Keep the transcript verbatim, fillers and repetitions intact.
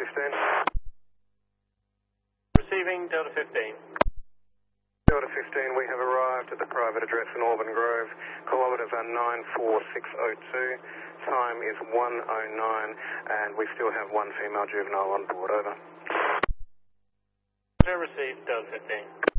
fifteen. Receiving Delta fifteen. Delta fifteen, we have arrived at the private address in Auburn Grove. Kilometres are nine four six oh two. Time is one oh nine, and we still have one female juvenile on board. Over. Received Delta fifteen.